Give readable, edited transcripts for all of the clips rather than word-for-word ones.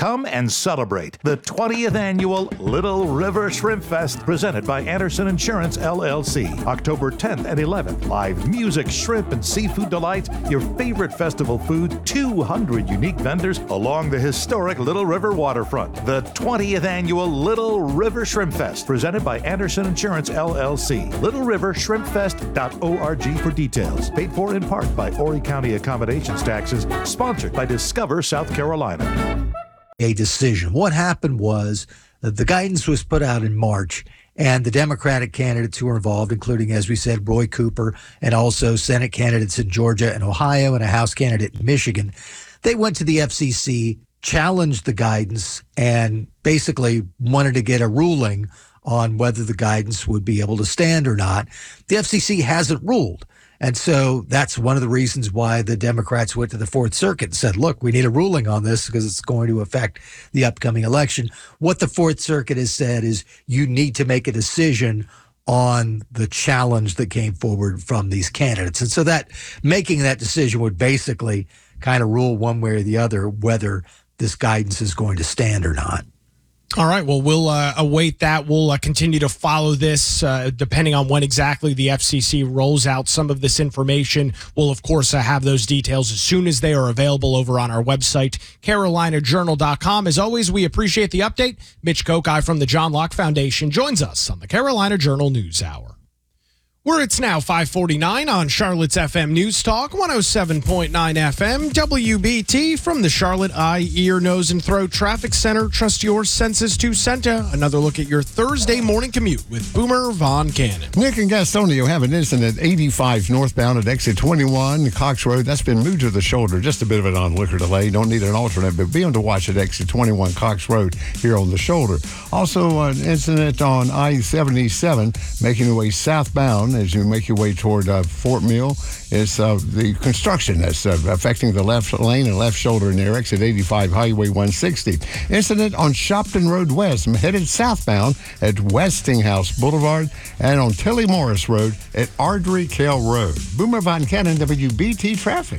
Come and celebrate the 20th annual Little River Shrimp Fest presented by Anderson Insurance, LLC. October 10th and 11th. Live music, shrimp, and seafood delights, your favorite festival food, 200 unique vendors along the historic Little River waterfront. The 20th annual Little River Shrimp Fest presented by Anderson Insurance, LLC. LittleRiverShrimpFest.org for details. Paid for in part by Horry County Accommodations Taxes. Sponsored by Discover South Carolina. A decision. What happened was the guidance was put out in March, and the Democratic candidates who were involved, including, as we said, Roy Cooper, and also Senate candidates in Georgia and Ohio, and a House candidate in Michigan, they went to the FCC, challenged the guidance, and basically wanted to get a ruling on whether the guidance would be able to stand or not. The FCC hasn't ruled. And so that's one of the reasons why the Democrats went to the Fourth Circuit and said, look, we need a ruling on this because it's going to affect the upcoming election. What the Fourth Circuit has said is you need to make a decision on the challenge that came forward from these candidates. And so that making that decision would basically kind of rule one way or the other whether this guidance is going to stand or not. All right. Well, we'll await that. We'll continue to follow this depending on when exactly the FCC rolls out some of this information. We'll, of course, have those details as soon as they are available over on our website, CarolinaJournal.com. As always, we appreciate the update. Mitch Kokai from the John Locke Foundation joins us on the Carolina Journal News Hour. Where it's now 5:49 on Charlotte's FM News Talk, 107.9 FM, WBT from the Charlotte Eye, Ear, Nose, and Throat Traffic Center. Trust your senses to Senta. Another look at your Thursday morning commute with Boomer Von Cannon. Nick and Gastonia have an incident at 85 northbound at exit 21, Cox Road. That's been moved to the shoulder. Just a bit of an on-liquor delay. Don't need an alternate, but be on to watch at exit 21, Cox Road here on the shoulder. Also, an incident on I-77 making your way southbound as you make your way toward Fort Mill. It's the construction that's affecting the left lane and left shoulder near exit 85 Highway 160. Incident on Shopton Road West. I'm headed southbound at Westinghouse Boulevard and on Tilly Morris Road at Ardrey Kell Road. Boomer Von Cannon, WBT Traffic.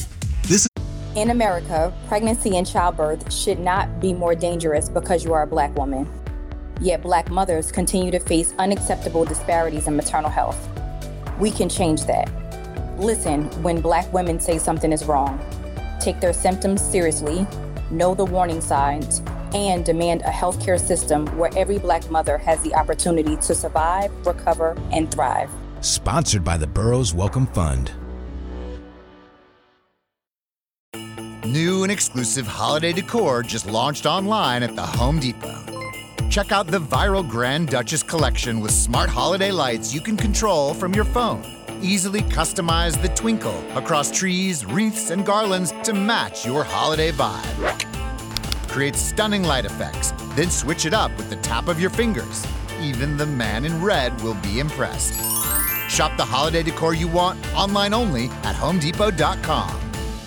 In America, pregnancy and childbirth should not be more dangerous because you are a Black woman. Yet Black mothers continue to face unacceptable disparities in maternal health. We can change that. Listen when Black women say something is wrong. Take their symptoms seriously, know the warning signs, and demand a healthcare system where every Black mother has the opportunity to survive, recover, and thrive. Sponsored by the Burroughs Welcome Fund. New and exclusive holiday decor just launched online at the Home Depot. Check out the viral Grand Duchess collection with smart holiday lights you can control from your phone. Easily customize the twinkle across trees, wreaths, and garlands to match your holiday vibe. Create stunning light effects, then switch it up with the tap of your fingers. Even the man in red will be impressed. Shop the holiday decor you want online only at HomeDepot.com.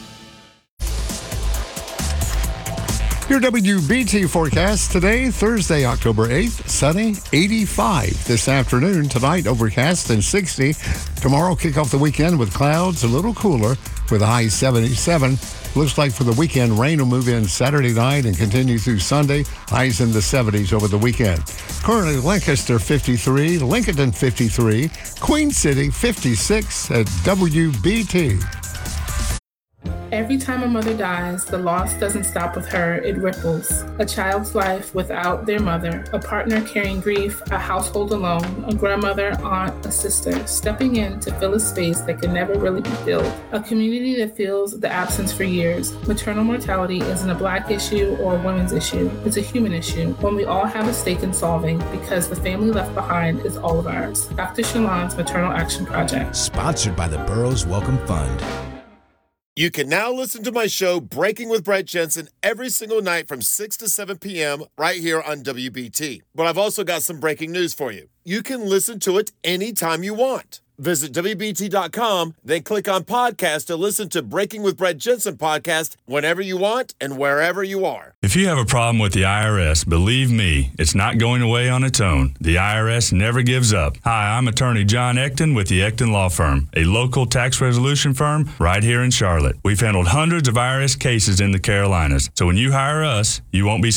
Your WBT forecast today, Thursday, October 8th, sunny, 85 this afternoon. Tonight, overcast and 60. Tomorrow, kick off the weekend with clouds, a little cooler with a high 77. Looks like for the weekend, rain will move in Saturday night and continue through Sunday. Highs in the 70s over the weekend. Currently, Lancaster 53, Lincoln 53, Queen City 56 at WBT. Every time a mother dies, the loss doesn't stop with her, it ripples. A child's life without their mother, a partner carrying grief, a household alone, a grandmother, aunt, a sister, stepping in to fill a space that can never really be filled. A community that feels the absence for years. Maternal mortality isn't a Black issue or a women's issue. It's a human issue, one we all have a stake in solving because the family left behind is all of ours. Dr. Shalon's Maternal Action Project. Sponsored by the Burroughs Welcome Fund. You can now listen to my show, Breaking with Brett Jensen, every single night from 6 to 7 p.m. right here on WBT. But I've also got some breaking news for you. You can listen to it anytime you want. Visit WBT.com, then click on podcast to listen to Breaking with Brett Jensen podcast whenever you want and wherever you are. If you have a problem with the IRS, believe me, it's not going away on its own. The IRS never gives up. Hi, I'm attorney John Ecton with the Ecton Law Firm, a local tax resolution firm right here in Charlotte. We've handled hundreds of IRS cases in the Carolinas, so when you hire us, you won't be